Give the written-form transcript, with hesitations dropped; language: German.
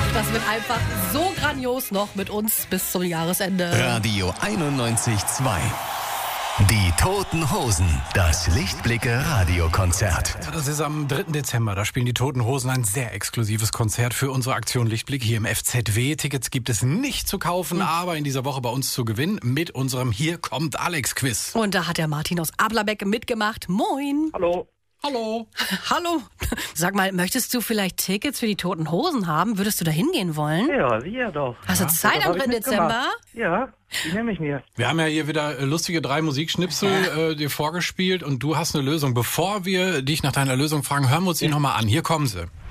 Das wird einfach so grandios noch mit uns bis zum Jahresende. Radio 91.2. Die Toten Hosen, das Lichtblicke-Radiokonzert. Ja, das ist am 3. Dezember. Da spielen die Toten Hosen ein sehr exklusives Konzert für unsere Aktion Lichtblick hier im FZW. Tickets gibt es nicht zu kaufen, aber in dieser Woche bei uns zu gewinnen mit unserem Hier kommt Alex-Quiz. Und da hat der Martin aus Ablerbeck mitgemacht. Moin. Hallo. Hallo. Hallo. Sag mal, möchtest du vielleicht Tickets für die Toten Hosen haben? Würdest du da hingehen wollen? Ja, sicher doch. Hast du Zeit Das am hab ich 3. Dezember? mitgemacht. Ja, die nehme ich mir. Wir haben ja hier wieder lustige 3 Musikschnipsel dir vorgespielt und du hast eine Lösung. Bevor wir dich nach deiner Lösung fragen, hören wir uns die nochmal an. Hier kommen sie.